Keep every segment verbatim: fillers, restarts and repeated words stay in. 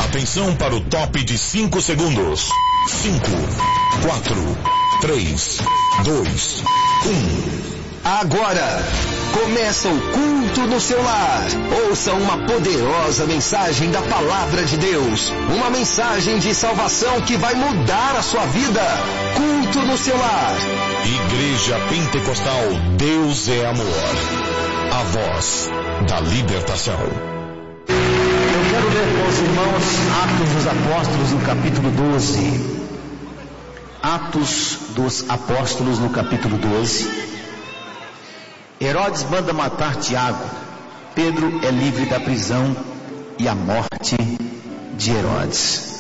Atenção para o top de cinco segundos. cinco, quatro, três, dois, um. Agora começa o culto no seu lar. Ouça uma poderosa mensagem da palavra de Deus. Uma mensagem de salvação que vai mudar a sua vida. Culto no seu lar. Igreja Pentecostal Deus é Amor. A voz da libertação. Eu quero ler com os irmãos Atos dos Apóstolos no capítulo doze. Atos dos Apóstolos no capítulo doze. Herodes manda matar Tiago. Pedro é livre da prisão e a morte de Herodes.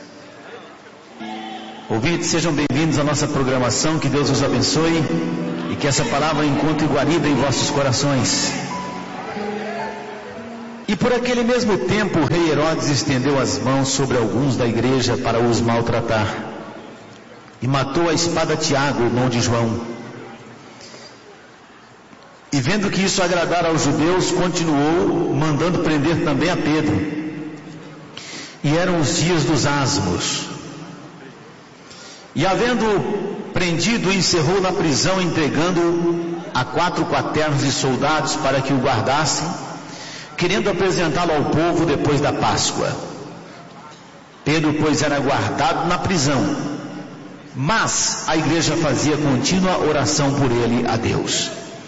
Ouvintes, sejam bem-vindos à nossa programação. Que Deus os abençoe e que essa palavra encontre guarida em vossos corações. E por aquele mesmo tempo o rei Herodes estendeu as mãos sobre alguns da igreja para os maltratar, e matou a espada Tiago, irmão de João. E vendo que isso agradara aos judeus, continuou mandando prender também a Pedro. E eram os dias dos asmos. E havendo prendido, encerrou na prisão, entregando-o a quatro quaternos de soldados para que o guardassem, querendo apresentá-lo ao povo depois da Páscoa. Pedro, pois, era guardado na prisão, mas a igreja fazia contínua oração por ele a Deus.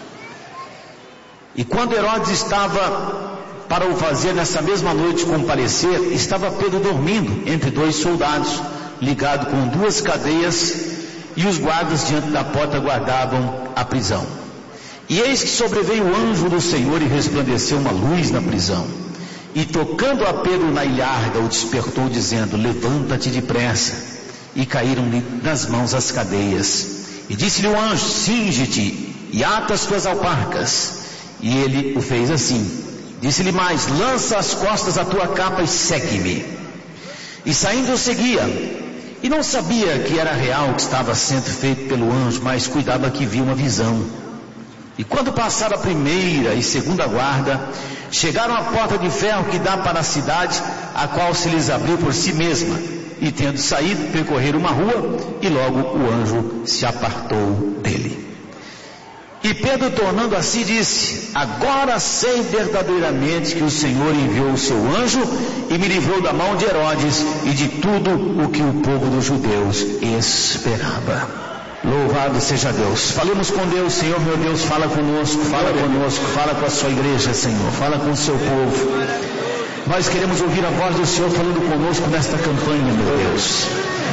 E quando Herodes estava para o fazer nessa mesma noite comparecer, estava Pedro dormindo entre dois soldados, ligado com duas cadeias, e os guardas diante da porta guardavam a prisão. E eis que sobreveio o anjo do Senhor e resplandeceu uma luz na prisão. E tocando a Pedro na ilharga, o despertou, dizendo: levanta-te depressa. E caíram-lhe nas mãos as cadeias. E disse-lhe o anjo: cinge-te e ata as tuas alparcas. E ele o fez assim. Disse-lhe mais: lança às costas a tua capa e segue-me. E saindo o seguia. E não sabia que era real o que estava sendo feito pelo anjo, mas cuidava que via uma visão. E quando passaram a primeira e segunda guarda, chegaram à porta de ferro que dá para a cidade, a qual se lhes abriu por si mesma. E tendo saído, percorreram uma rua, e logo o anjo se apartou dele. E Pedro, tornando a si, disse: agora sei verdadeiramente que o Senhor enviou o seu anjo e me livrou da mão de Herodes e de tudo o que o povo dos judeus esperava. Louvado seja Deus. Falemos com Deus. Senhor meu Deus, fala conosco, fala conosco, fala com a sua igreja, Senhor, fala com o seu povo. Nós queremos ouvir a voz do Senhor falando conosco nesta campanha, meu Deus.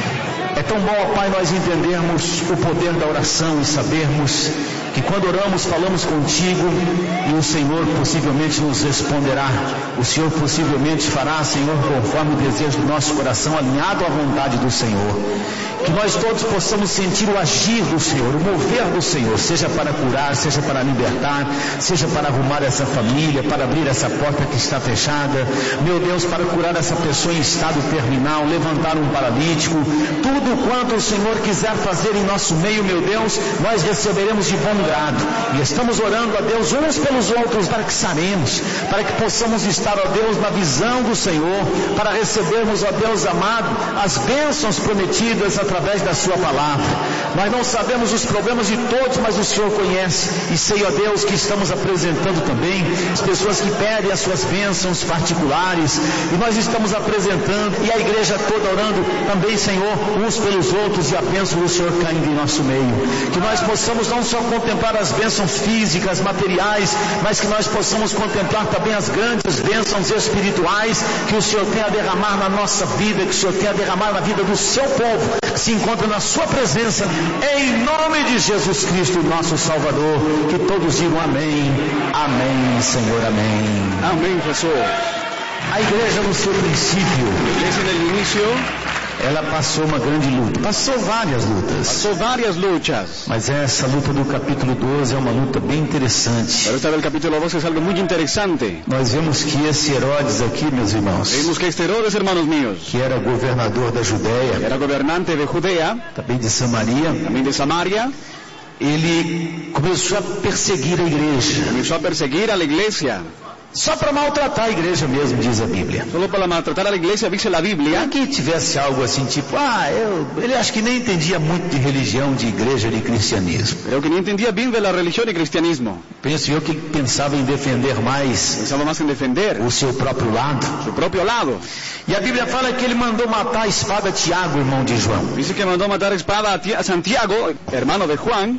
É tão bom, ó Pai, nós entendermos o poder da oração e sabermos que quando oramos, falamos contigo e o Senhor possivelmente nos responderá. O Senhor possivelmente fará, Senhor, conforme o desejo do nosso coração, alinhado à vontade do Senhor. Que nós todos possamos sentir o agir do Senhor, o mover do Senhor, seja para curar, seja para libertar, seja para arrumar essa família, para abrir essa porta que está fechada, meu Deus, para curar essa pessoa em estado terminal, levantar um paralítico, tudo quanto o Senhor quiser fazer em nosso meio, meu Deus, nós receberemos de bom grado. E estamos orando a Deus uns pelos outros para que saremos, para que possamos estar, ó Deus, na visão do Senhor, para recebermos, ó Deus amado, as bênçãos prometidas através da sua palavra. Nós não sabemos os problemas de todos, mas o Senhor conhece, e sei, ó Deus, que estamos apresentando também as pessoas que pedem as suas bênçãos particulares, e nós estamos apresentando, e a igreja toda orando também, Senhor, uns pelos outros, e a bênção do Senhor caindo em nosso meio. Que nós possamos não só contemplar as bênçãos físicas, materiais, mas que nós possamos contemplar também as grandes bênçãos espirituais que o Senhor tem a derramar na nossa vida, que o Senhor tem a derramar na vida do seu povo, que se encontra na sua presença, em nome de Jesus Cristo, nosso Salvador. Que todos digam amém, amém, Senhor, amém. Amém, Jesus. A igreja no seu princípio, Desde el inicio, ela passou uma grande luta, passou várias lutas, pasó varias luchas. mas essa luta do capítulo doze é uma luta bem interessante. Pero esta del capítulo doce es algo muy interesante. Nós vemos que esse Herodes aqui, meus irmãos, Vemos que este Herodes, hermanos míos, que era governador da Judéia, era gobernante de Judea, também de Samaria, también de Samaria, ele começou a perseguir a igreja. comenzó a perseguir a la iglesia. Só para maltratar a igreja mesmo, diz a Bíblia. Solo para maltratar a la iglesia, dice la Biblia. Que tivesse algo assim, tipo, ah, eu, ele acho que nem entendia muito de religião, de igreja, de cristianismo. Creo que ni entendía bien de la religión y cristianismo. Penso eu que pensava em defender mais Pensaba más en defender o seu próprio lado. su propio lado. E a Bíblia fala que ele mandou matar a espada a Tiago, irmão de João. Dice que mandó matar a espada a Ti- a Santiago, hermano de Juan.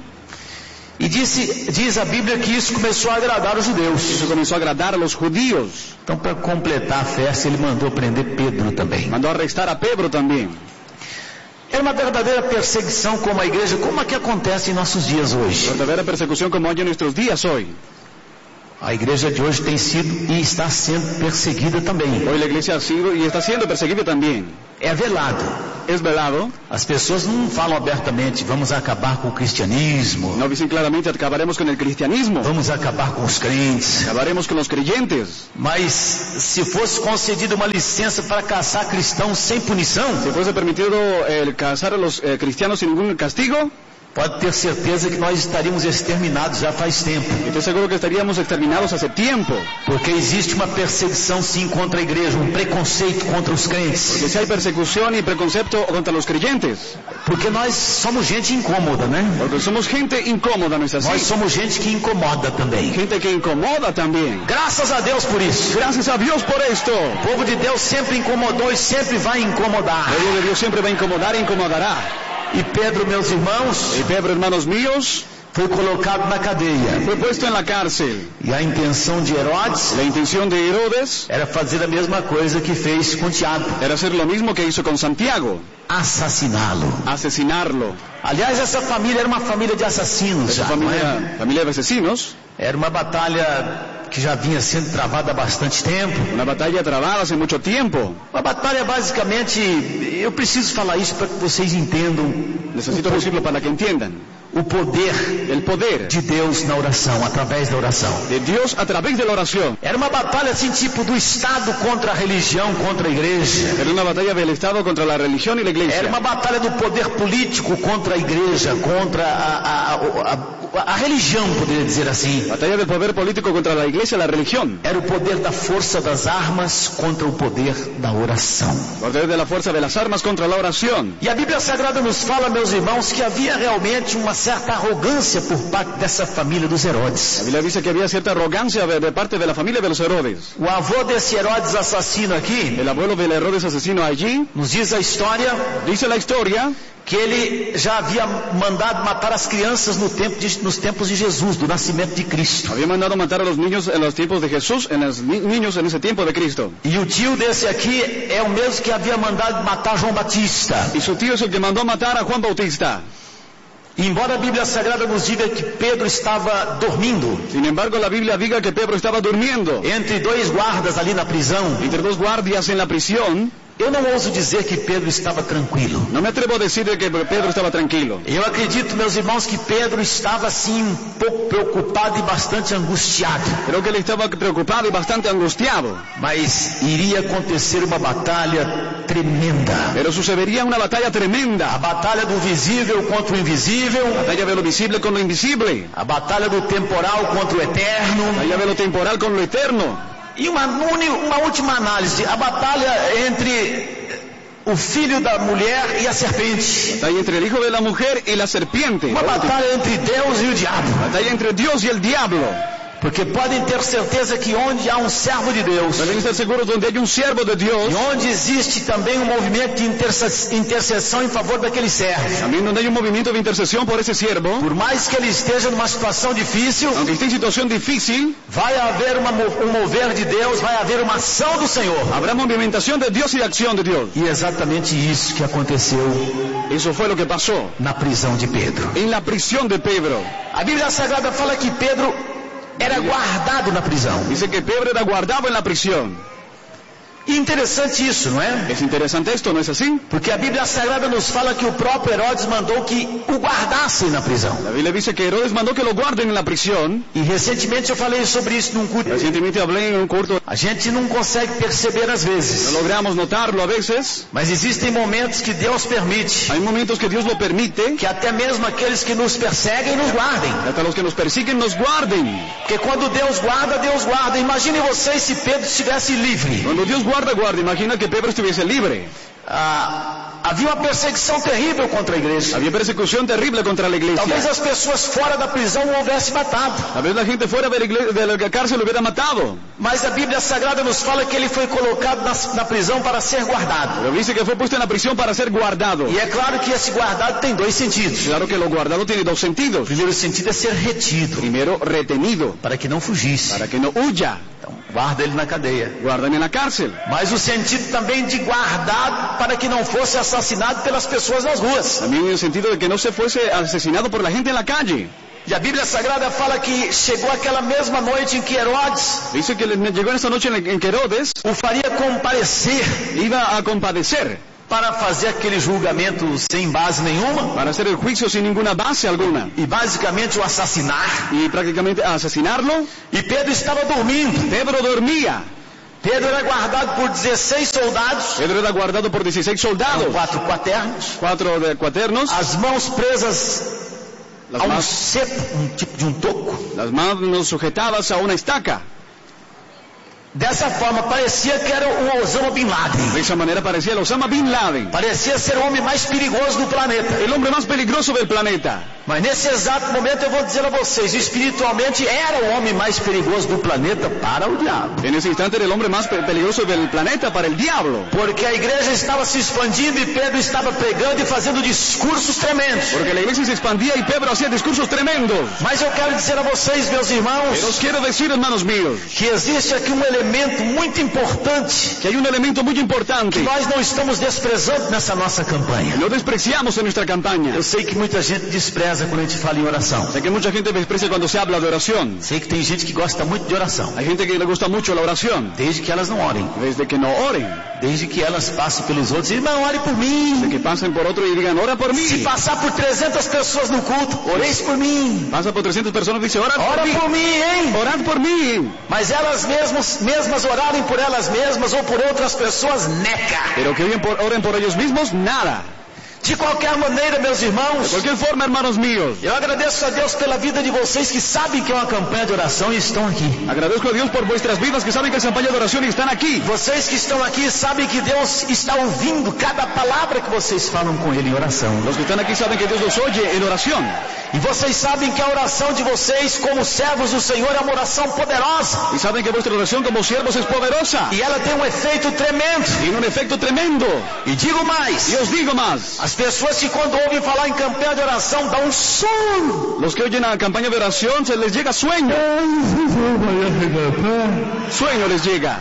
E disse, diz a Bíblia que isso começou a agradar os judeus. Eso comenzó a agradar a los judíos. Então, para completar a festa, ele mandou prender Pedro também. Mandó arrestar a Pedro también. Era uma verdadeira perseguição como a igreja, como a que acontece em nossos dias hoje. Verdadera persecución como hay en nuestros días hoy. A igreja de hoje tem sido e está sendo perseguida também. Hoy la iglesia ha sido y está siendo perseguida también. É velado. Es velado. As pessoas não falam abertamente, vamos acabar com o cristianismo, No dicen claramente, acabaremos con el cristianismo. vamos acabar com os crentes. Acabaremos con los creyentes. Mas se fosse concedida uma licença para caçar cristãos sem punição, Si fuese permitido eh, casar a los eh, cristianos sin ningún castigo, pode ter certeza que nós estaríamos exterminados já faz tempo. estoy seguro que estaríamos exterminados hace tiempo. Porque existe uma perseguição sim contra a igreja, um preconceito contra os crentes. Que si hay persecución y preconcepto contra los creyentes. Porque nós somos gente incômoda, né? Porque somos gente incómoda, ¿no es así? Nós somos gente que incomoda também. Gente que incomoda también. Graças a Deus por isso. Gracias a Dios por esto. O povo de Deus sempre incomodou e sempre vai incomodar. El pueblo de Dios siempre va a incomodar e incomodará. E Pedro, meus irmãos, Y Pedro, hermanos míos, foi colocado na cadeia. fue puesto en la cárcel. E a intenção de Herodes La intención de Herodes era fazer a mesma coisa que fez com Tiago, era hacer lo mismo que hizo con Santiago, assassiná-lo. asesinarlo. Aliás, essa família era uma família de assassinos Esa já, não é? familia, familia de asesinos, Era uma batalha que já vinha sendo travada há bastante tempo. una batalla trabada hace mucho tiempo. Uma batalha basicamente, eu preciso falar isso para que vocês entendam Necesito decirlo para que entiendan. o poder El poder de Deus na oração, através da oração. de Dios a través de la oración. Era uma batalha assim, tipo do Estado contra a religião, contra a igreja. Era una batalla del Estado contra la religión y la iglesia. Era uma batalha do poder político contra a igreja, contra a, a, a, a, a religião, poderia dizer assim. Batalla del poder político contra la iglesia y la religión. Era o poder da força das armas contra o poder da oração. Poder de la fuerza de las armas contra la oración. E a Bíblia Sagrada nos fala, meus irmãos, que havia realmente uma certa arrogância por parte dessa família dos La Herodes. Biblia dice que había cierta arrogancia de, de parte de la familia de los Herodes. O avô desse Herodes assassino aqui, El abuelo del Herodes asesino allí, nos diz a história dice la historia que ele já havia mandado matar as crianças no tempo de, nos tempos de Jesus, do nascimento de Cristo. había mandado matar a los niños en los tiempos de Jesús, en los ni- niños en ese tiempo de Cristo. E o tio desse aqui é o mesmo que havia mandado matar João Batista. Y su tío es el que mandó matar a Juan Bautista. E embora a Bíblia Sagrada nos diga que Pedro estava dormindo Sin embargo, la Biblia diga que Pedro estaba durmiendo entre dois guardas ali na prisão, entre dos guardias en la prisión, eu não ouso dizer que Pedro estava tranquilo. no me atrevo a decir de que Pedro estaba tranquilo. Eu acredito, meus irmãos, que Pedro estava assim um pouco preocupado e bastante angustiado. Creo que él estaba preocupado y bastante angustiado. Mas iria acontecer uma batalha tremenda. Pero sucedería una batalla A tremenda. batalha do visível contra o invisível. Batalla de lo visible con lo invisible. A batalha do temporal contra o eterno. Batalla de lo temporal con lo eterno. E uma, uni- uma última análise. A batalha entre o filho da mulher e a serpente. Batalla entre el hijo de la mujer y la serpiente. Uma batalha entre Deus e o diabo. Batalla entre Dios y el diablo. Porque podem ter certeza que onde há um servo de Deus, Deben estar seguros donde hay un siervo de Dios, e onde existe também um movimento de interse- intercessão em favor daquele servo, también donde hay un movimiento de intercesión por ese siervo, por mais que ele esteja numa situação difícil, aunque esté en situación difícil, vai haver uma mo- um mover de Deus, vai haver uma ação do Senhor. habrá movimentación de Dios y acción de Dios. E é exatamente isso que aconteceu Eso fue lo que pasó na prisão de Pedro. en la prisión de Pedro. A Bíblia Sagrada fala que Pedro era guardado na prisão. Dice que Pedro era guardado en la prisión. Interessante isso, não é? Es interesante esto, ¿no es así? Porque a Bíblia Sagrada nos fala que o próprio Herodes mandou que o guardassem na prisão. La Biblia dice que Herodes mandó que lo guarden en la prisión. E recentemente eu falei sobre isso num culto. Recientemente hablé en un culto. A gente não consegue perceber às vezes. No logramos notarlo a veces. Mas existem momentos que Deus permite. Hay momentos que Dios lo permite. Que até mesmo aqueles que nos perseguem nos guardem. Hasta los que nos persiguen nos guarden. Porque quando Deus guarda, Deus guarda. Imagine vocês se Pedro estivesse livre. Cuando Dios guarda, guarda. Imagina que Pedro estuviese libre. Ah, havia uma perseguição terrível contra a igreja. Había persecución terrible contra la iglesia. Talvez as pessoas fora da prisão o houvessem matado. Talvez la gente fuera de la, iglesia, de la cárcel lo hubiera matado. Mas a Bíblia Sagrada nos fala que ele foi colocado na, na prisão para ser guardado. Pero dice que fue puesto en la prisión para ser guardado. E é claro que esse guardado tem dois sentidos. Claro que lo guardado tiene dos sentidos. O primeiro sentido é ser retido. Primero, retenido. Para que não fugisse. Para que no huya. Então, guarda ele na cadeia. Guardan en la cárcel. Mas o sentido também de guardado para que não fosse assassinado pelas pessoas nas ruas. También en el sentido de que no se fuese asesinado por la gente en la calle. E a Bíblia Sagrada fala que chegou aquela mesma noite em que Herodes dice que llegó en esa noche en que Herodes o faria comparecer, iba a compadecer para fazer aquele julgamento sem base nenhuma, para hacer el juicio sin ninguna base alguna, e basicamente o assassinar, y prácticamente asesinarlo. E Pedro estava dormindo. Pedro dormia. Pedro era guardado por dezesseis soldados. Pedro era guardado por dieciséis soldados. Quatro quaternos. Quatro de quaternos. As mãos presas Las a um manos, cepo, um tipo de um toco. Las manos sujetadas a una estaca. Dessa forma, parecia que era o Osama Bin Laden. De esa manera parecía el Osama Bin Laden. Parecia ser o homem mais perigoso do planeta. El hombre más peligroso del planeta. Mas nesse exato momento eu vou dizer a vocês, espiritualmente era o homem mais perigoso do planeta para o diabo. En ese instante era el hombre más peligroso del planeta para el diablo. Porque a igreja estava se expandindo e Pedro estava pregando e fazendo discursos tremendos. Porque la iglesia se expandía y Pedro hacía discursos tremendos. Mas eu quero dizer a vocês, meus irmãos, Pero os quiero decir, hermanos míos, que existe aqui um elemento muito importante, que hay un elemento muy importante que nós não estamos desprezando nessa nossa campanha. No despreciamos en nuestra campaña. Eu sei que muita gente despreza quando a gente fala em oração. Sé que mucha gente desprecia cuando se habla de oración. Sei que tem gente que gosta muito de oração. Hay gente que le gusta mucho la oración. Desde que elas não orem. Desde que no oren. Desde que elas passem pelos outros e irmão, ore por mim. Desde que pasen por otro y digan, ora por mí. Se passar por trezentas pessoas no culto, oreis por mim. Pasa por trescientas personas y dice, ora por Ora mí. por mim, hein? Orad por mí. Mas elas mesmas, mesmas orarem por elas mesmas ou por outras pessoas, neca. Pero que oren por, oren por ellos mismos, nada. De qualquer maneira, meus irmãos, De cualquier forma, hermanos míos, eu agradeço a Deus pela vida de vocês que sabem que é uma campanha de oração e estão aqui. agradezco a Dios por vuestras vidas que saben que es campaña de oración y están aquí. Vocês que estão aqui sabem que Deus está ouvindo cada palavra que vocês falam com Ele em oração. Los que están aquí saben que Dios los oye en oración. E vocês sabem que a oração de vocês como servos do Senhor é uma oração poderosa. Y saben que vuestra oración como siervos es poderosa. E ela tem um efeito tremendo. Tiene un efecto tremendo. E digo mais. Y os digo más. As pessoas que quando ouvem falar em campanha de oração dão um sono. Los que oyen la campaña de oración se les llega sueño. Sueño les llega.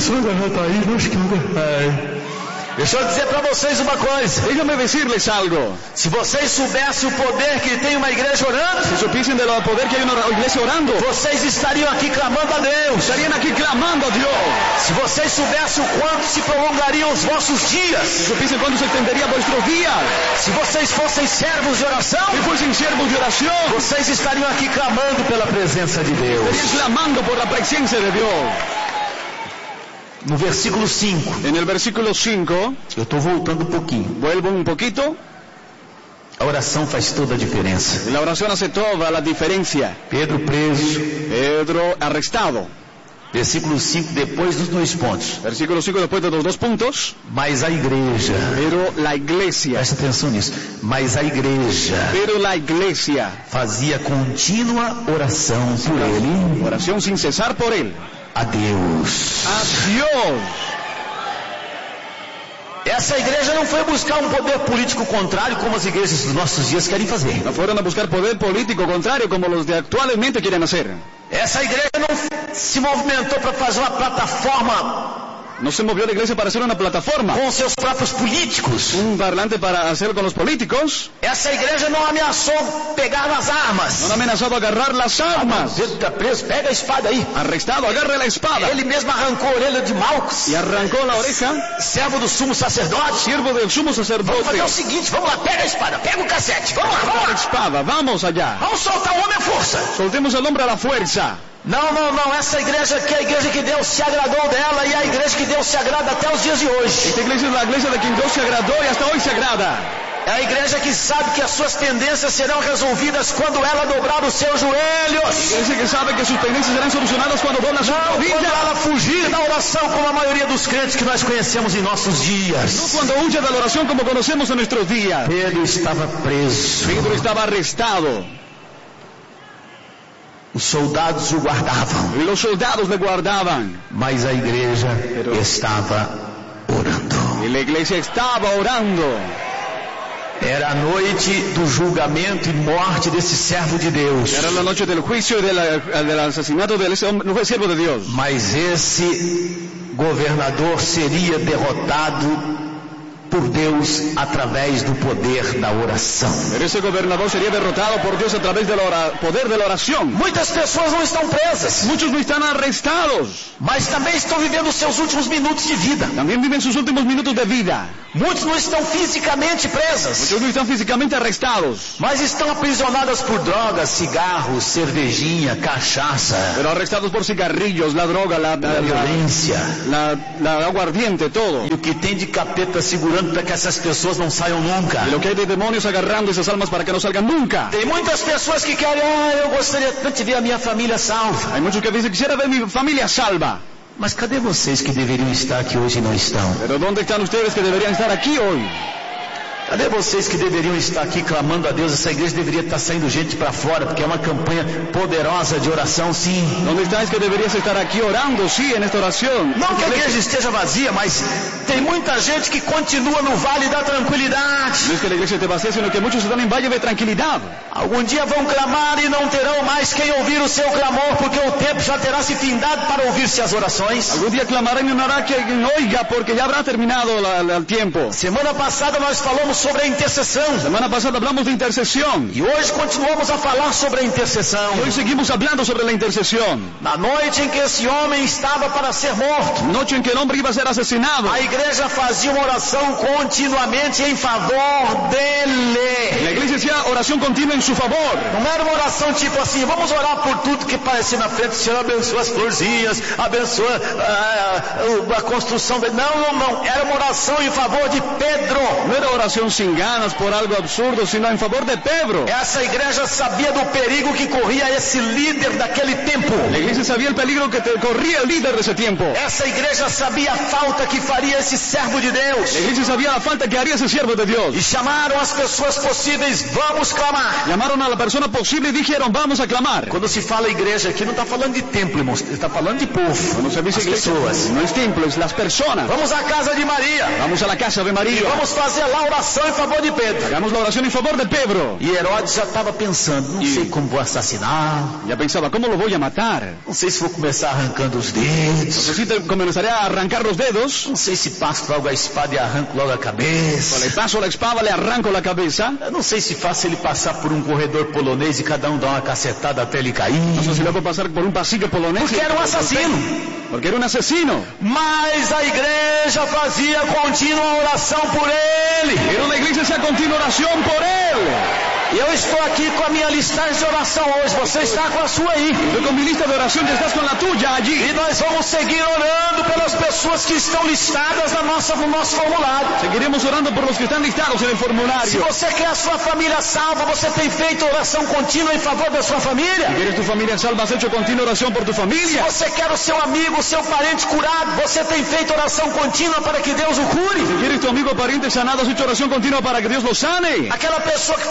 Deixa eu dizer para vocês uma coisa. Déjame decirles algo. Se vocês soubessem o poder que tem uma igreja orando, Si supiesen de lo poder que hay una iglesia orando, vocês estariam aqui clamando a Deus. estarían aquí clamando a Dios. Se vocês soubessem o quanto se prolongariam os vossos Si dias, supiesen cuándo se extendería vuestros días, se vocês fossem servos de oração, si fuesen siervos de oración, vocês estariam aqui clamando pela presença de Deus. estarían clamando por la presencia de Dios. No versículo cinco, En el versículo cinco, eu estou voltando um pouquinho. vuelvo un poquito. A oração faz toda a diferença. La oración hace toda la diferencia. Pedro preso, Pedro arrestado. versículo cinco, depois dos dois pontos. Versículo cinco después de los dos puntos. Mas a igreja, Pero la iglesia, presta atenção nisso, mas a igreja pero la iglesia, fazia contínua oração por ele, oración sin cesar por él. a Deus. A Dios. Essa igreja não foi buscar um poder político contrário como as igrejas dos nossos dias querem fazer. No fueron a buscar poder político contrario como los de actualmente quieren hacer. Essa igreja não se movimentou para fazer uma plataforma No se movió la iglesia para hacer una plataforma, com seus próprios políticos. un parlante para hacer con los políticos. Essa igreja não ameaçou pegar nas armas. No han amenazado agarrar las armas. Pedro está preso, pega a espada aí. Arrestado, agarre la espada. Ele mesmo arrancou a orelha de Malcos, Y arrancó la oreja, servo do sumo sacerdote. siervo del sumo Vamos sacerdote. fazer o seguinte, vamos lá, pega a espada, pega o cacete, vamos lá, vamos La lá. espada, vamos allá. Vamos soltar o homem à força. Soltemos al hombre a la fuerza. Não, não, não, essa igreja aqui é a igreja que Deus se agradou dela e é a igreja que Deus se agrada até os dias de hoje. Esta iglesia es la iglesia de quien Dios se agradó y hasta hoy se agrada. É a igreja que sabe que as suas pendências serão resolvidas quando ela dobrar os seus joelhos. Iglesia que sabe que sus pendencias serán solucionadas cuando dobla su Não quando rodilla. ela fugir da oração como a maioria dos crentes que nós conhecemos em nossos No dias. cuando huye de la oración como conocemos en nuestros días. Pedro estava preso. Pedro estaba arrestado. Os soldados o guardavam, Y los soldados le guardaban. mas a igreja estava orando. Y la iglesia estaba orando. Era a noite do julgamento e morte desse servo de Deus. Era la noche del juicio y de la- del asesinato de ese hombre, no fue siervo de Dios. Mas esse governador seria derrotado por Deus através do poder da oração. Pero ese gobernador sería derrotado por Dios a través del poder de la oración. Muitas pessoas não estão presas, Muchos no están arrestados. mas também estão vivendo os seus últimos minutos de vida. También viven sus últimos minutos de vida. Muitos não estão fisicamente presas, Muchos no están físicamente arrestados, mas estão aprisionadas por drogas, cigarros, cervejinha, cachaça, pero arrestados por cigarrillos, la droga, la, la, a la, violência. la- la aguardiente, todo. E o que tem de capeta segurando para que essas pessoas não saiam nunca. Y lo que hay de demonios agarrando esas almas para que no salgan nunca. Tem muitas pessoas que querem, ah, eu gostaria tanto de ver a minha família salva. Hay muchos que dicen, quisiera ver mi familia salva. Mas cadê vocês que deveriam estar aqui hoje e não estão? Pero ¿dónde están ustedes que deberían estar aquí hoy? Cadê vocês que deveriam estar aqui clamando a Deus? Essa igreja deveria estar saindo gente para fora, porque é uma campanha poderosa de oração, sim. ¿Dónde estáis que deberías estar aquí orando, sí, en esta oración? Não que a igreja esteja vazia, mas tem muita gente que continua no vale da tranquilidade. No es que la iglesia esté vacía, sino que muchos están en valle de tranquilidad. Algum dia vão clamar e não terão mais quem ouvir o seu clamor, porque o tempo já terá se findado para ouvir-se as orações. Algún día clamarán y no hará quien oiga, porque ya habrá terminado la- la- el tiempo. Semana passada nós falamos sobre a intercessão. Semana pasada hablamos de intercesión. E hoje continuamos a falar sobre a intercessão. Y hoy seguimos hablando sobre la intercesión. Na noite em que esse homem estava para ser morto, Noche en que el hombre iba a ser asesinado. a igreja fazia uma oração continuamente em favor dele. La iglesia hacía oración continua en su favor. Não era uma oração tipo assim, vamos orar por tudo que parecia na frente, o Senhor abençoa as florzinhas, abençoa ah, a construção dele. Não, não, não. Era uma oração em favor de Pedro. No era oración sin ganas por algo absurdo, sino en favor de Pedro. Essa igreja sabia do perigo que corria esse líder daquele tempo. La iglesia sabía el peligro que te corría el líder de ese tiempo. Essa igreja sabia a falta que faria esse servo de Deus. La iglesia sabía la falta que haría ese siervo de Dios. E chamaram as pessoas possíveis, vamos clamar. Llamaron a la persona posible y dijeron, vamos a clamar. Quando se fala igreja aqui, não está falando de templo, irmãos, está falando de povo. Cuando se dice As iglesia, pessoas. no es templo, es las personas. Vamos à casa de Maria. Vamos a la casa de E María. vamos fazer lá a oração em favor de Pedro. Hagamos la oración en favor de Pedro. E Herodes já estava pensando, não E- sei como vou assassinar, Ya pensaba, ¿cómo lo voy a matar? não sei se vou começar arrancando os dedos, Entonces te- comenzaré a arrancar los dedos. não sei se passo logo a espada e arranco logo a Le cabeça, paso la espada, le arranco la cabeza. eu não sei se faço ele passar por um corredor polonês e cada um dá uma cacetada até ele cair, No sé si lo puedo pasar por un pasillo polonés. porque era um assassino. Porque era un asesino. Mas a igreja fazia contínua oração por ele. Pero la iglesia hacía continua oración por él. E eu estou aqui com a minha listagem de oração hoje, você está com a sua aí. Yo con mi lista de oración ya estás con la tuya E allí. nós vamos seguir orando pelas pessoas que estão listadas na nossa, no nosso formulário. Seguiremos orando por los que están listados en el Se formulario. você quer a sua família salva, você tem feito oração contínua em favor da sua família? ¿Quieres tu familia salva? ¿Has hecho continua oración por tu Se familia? você quer o seu amigo, o seu parente curado, você tem feito oração contínua para que Deus o cure? ¿Quieres tu amigo o pariente sanado? ¿Has hecho oración continua para que Dios lo sane? Aquela pessoa que foi injustiçada,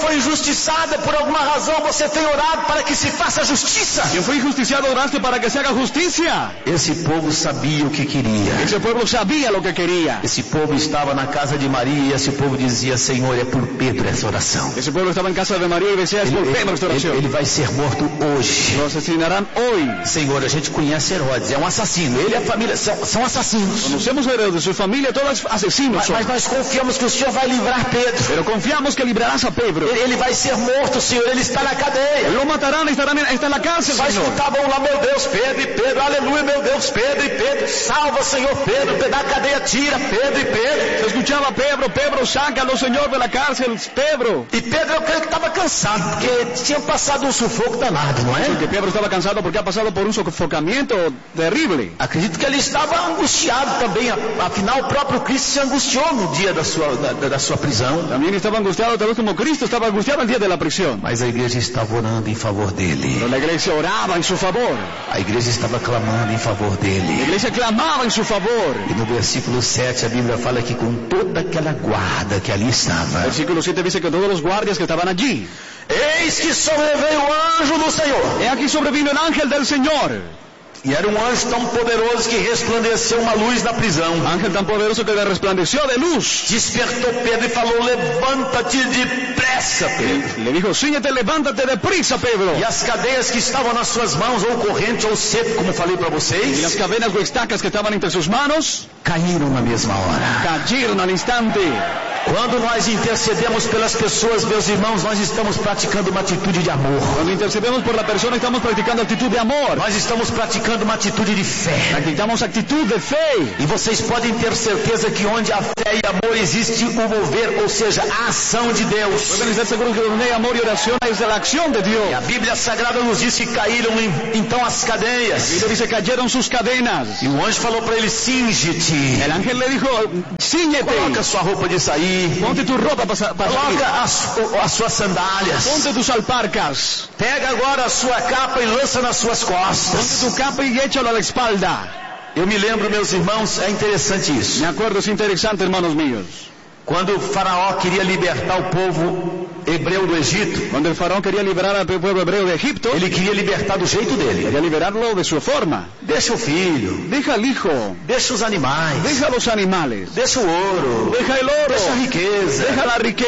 injustiçada por alguma razão, você tem orado para que se faça justiça. Quien fue injusticiado, oraste para que se haga justicia. Esse povo sabia o que queria. Ese pueblo sabía lo que quería. Esse povo estava na casa de Maria e esse povo dizia: Senhor, é por Pedro essa oração. Ese pueblo estaba en casa de María y decía: es por Pedro esta Ele, oración. ele vai ser morto hoje. Lo asesinarán hoy. Senhor, a gente conhece Herodes, é um assassino. Ele e a família são, são assassinos. Conocemos a Herodes, su familia, todos asesinos Mas, son. mas nós confiamos que o Senhor vai livrar Pedro. Pero confiamos que librarás a Pedro. Ele, ele vai ser morto, Senhor. Ele está na cadeia. Lo matarán, estará, está en la cárcel, Só Señor. escutavam lá: meu Deus, Pedro e Pedro, aleluia, meu Deus, Pedro e Pedro, salva, Senhor, Pedro, da cadeia tira, Pedro e Pedro. Se escuchaba: Pedro, Pedro, sácalo, Señor, de la cárcel, Pedro. E Pedro, eu creio que estava cansado, porque tinha passado um sufoco danado, não é? Porque Pedro estaba cansado porque ha pasado por un sofocamiento terrible. Acredito que ele estava angustiado também, afinal o próprio Cristo se angustiou no dia da sua, da, da sua prisão. También estaba angustiado, tal vez como Cristo estaba angustiado el día de la prisión. Mas a igreja estava orando em favor dele. Pero la iglesia oraba en su favor. A igreja estava clamando em favor La dele. iglesia clamaba en su favor. E no versículo sete a Bíblia fala que com toda aquela guarda que ali estava, Versículo siete dice que todos los guardias que estaban allí, eis que sobreveio o anjo do Senhor. he aquí sobrevino el ángel del Señor. E era um anjo tão poderoso que resplandeceu uma luz na prisão. Ángel tan poderoso que le resplandeció de luz. Despertou Pedro e falou: levanta-te depressa, Pedro. Le dijo: síñete, levántate deprisa, Pedro. E as cadeias que estavam nas suas mãos, ou corrente ou cepo, como falei para Y las vocês, cadenas o estacas que estaban entre sus manos caíram na mesma hora. cayeron al instante. Quando nós intercedemos pelas pessoas, meus irmãos, nós estamos praticando uma atitude de amor. Cuando intercedemos por la persona, estamos practicando actitud de amor. Nós estamos praticando uma atitude de fé. Practicamos actitud de fe. E vocês podem ter certeza que onde há fé e amor existe o mover, ou seja, a ação de Deus. Pueden estar seguros que donde hay amor y oración es la acción de Dios. E a Bíblia Sagrada nos diz que caíram em- então as cadeias. Y le dice: cayeron sus cadenas. E o anjo falou para ele: cinge-te. El ángel le dijo: ciñete. Coloca sua roupa de sair. Ponte tu ropa para salir. Coloca as, as suas sandálias. Ponte tus alparcas. Pega agora a sua capa e lança nas suas Ponte costas. tu capa y échalo a la espalda. Eu me lembro, meus irmãos, é interessante isso. Me acuerdo, es interesante, hermanos míos. Quando o faraó queria libertar o povo hebreu do Egito, Cuando el faraón quería liberar al pueblo hebreo de Egipto, ele queria libertar do jeito dele. quería liberarlo de su forma. Deixa o filho, Deja al hijo, deixa os animais, deja los animales, deixa o ouro, deja el oro, deixa a riqueza. deja la riqueza.